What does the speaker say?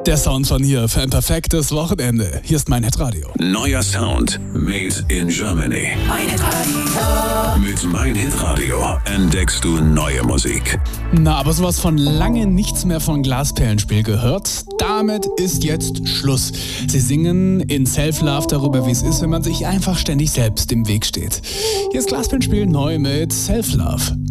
Der Sound von hier für ein perfektes Wochenende. Hier ist mein Hitradio. Neuer Sound made in Germany. Mein Hitradio. Mit Mein Hitradio entdeckst du neue Musik. Na, aber sowas von lange nichts mehr von Glasperlenspiel gehört. Damit ist jetzt Schluss. Sie singen in Self-Love darüber, wie es ist, wenn man sich einfach ständig selbst im Weg steht. Hier ist Glasperlenspiel neu mit Self-Love.